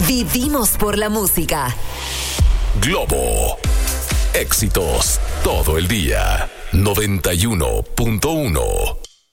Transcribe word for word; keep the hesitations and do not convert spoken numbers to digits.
Vivimos por la música. Globo. Éxitos todo el día. noventa y uno punto uno.